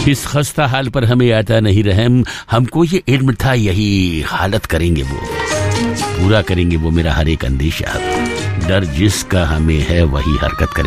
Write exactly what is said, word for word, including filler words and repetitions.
जिस खस्ता हाल पर हमें आता नहीं रहम, हमको ये इल्म था यही हालत करेंगे वो, पूरा करेंगे वो मेरा हर एक अंदेशा। डर जिसका हमें है वही हरकत करे।